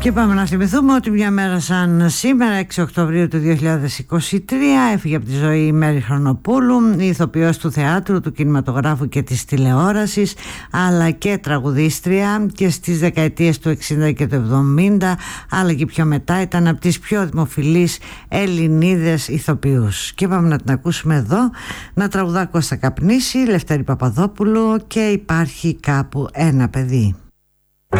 Και πάμε να θυμηθούμε ότι μια μέρα σαν σήμερα, 6 Οκτωβρίου του 2023, έφυγε από τη ζωή η Μέρη Χρονοπούλου, η ηθοποιός του θεάτρου, του κινηματογράφου και της τηλεόρασης, αλλά και τραγουδίστρια, και στις δεκαετίες του 60 και του 70, αλλά και πιο μετά ήταν από τις πιο δημοφιλείς Ελληνίδες ηθοποιούς. Και πάμε να την ακούσουμε εδώ να τραγουδά Κώστα Καπνίση, Λευτέρη Παπαδόπουλου και «Υπάρχει κάπου ένα παιδί».